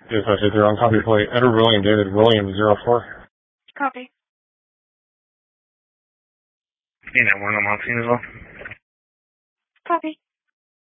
Yes, I said they're on copy plate. Edward William, David William, 04. Copy. You know, one on scene as well. Copy.